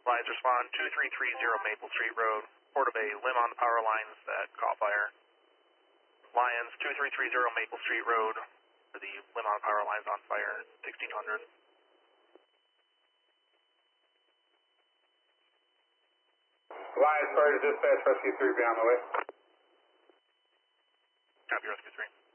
Lions respond 2330 Maple Street Road, Port of Bay, limb on the power lines that caught fire. Lions 2330 Maple Street Road, for the limb on power lines on fire, 1600. Lions, sorry to dispatch, rescue 3 be on the way. Copy, rescue 3.